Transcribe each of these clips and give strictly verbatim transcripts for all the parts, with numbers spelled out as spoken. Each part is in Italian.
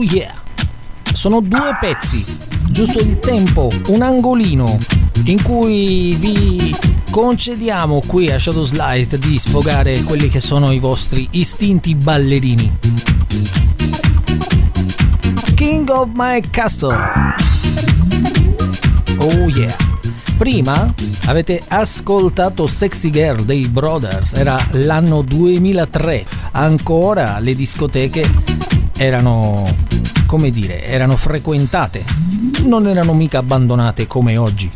yeah! Sono due pezzi, giusto il tempo, un angolino in cui vi concediamo qui a Shadow Slide di sfogare quelli che sono i vostri istinti ballerini. King of My Castle. Oh yeah. Prima avete ascoltato Sexy Girl dei Brothers, era l'anno duemilatré. Ancora le discoteche erano, come dire, erano frequentate, non erano mica abbandonate come oggi.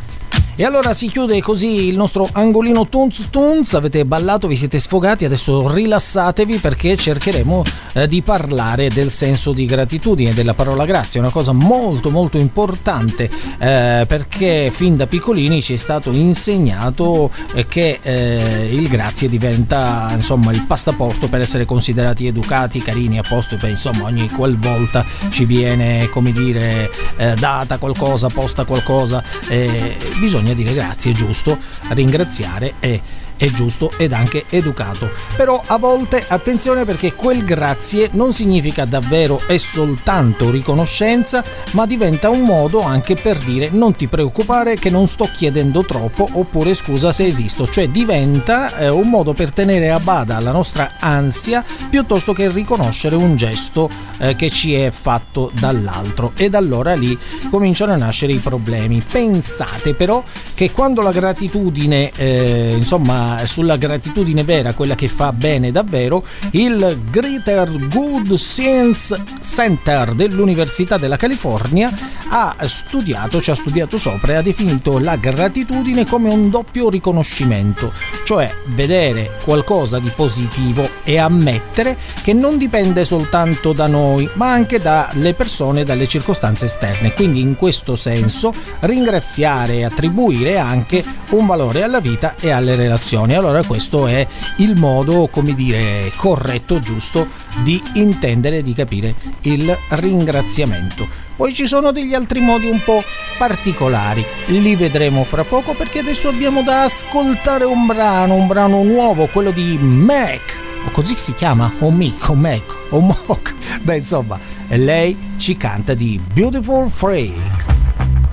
E allora si chiude così il nostro angolino Tunz Tunz. Avete ballato, vi siete sfogati, adesso rilassatevi perché cercheremo eh, di parlare del senso di gratitudine, della parola grazie. È una cosa molto molto importante eh, perché fin da piccolini ci è stato insegnato eh, che eh, il grazie diventa insomma il passaporto per essere considerati educati, carini, a posto. Beh, insomma, ogni qualvolta ci viene, come dire, eh, data qualcosa, posta qualcosa, eh, bisogna dire grazie, è giusto, ringraziare è, è giusto ed anche educato. Però a volte attenzione, perché quel grazie non significa davvero e soltanto riconoscenza, ma diventa un modo anche per dire non ti preoccupare che non sto chiedendo troppo, oppure scusa se esisto. Cioè diventa eh, un modo per tenere a bada la nostra ansia piuttosto che riconoscere un gesto eh, che ci è fatto dall'altro, ed allora lì cominciano a nascere i problemi. Pensate però che quando la gratitudine eh, insomma sulla gratitudine vera, quella che fa bene davvero, il Greater Good Science Center dell'Università della California ha studiato, ci ha studiato sopra e ha definito la gratitudine come un doppio riconoscimento, cioè vedere qualcosa di positivo e ammettere che non dipende soltanto da noi ma anche dalle persone, dalle circostanze esterne. Quindi in questo senso ringraziare e attribuire anche un valore alla vita e alle relazioni. Allora questo è il modo, come dire, corretto, giusto di intendere, di capire il ringraziamento. Poi ci sono degli altri modi un po' particolari, li vedremo fra poco, perché adesso abbiamo da ascoltare un brano, un brano nuovo, quello di Mac, o così si chiama, o Mick, o Mac, o Mock, beh insomma, lei ci canta di Beautiful Freaks.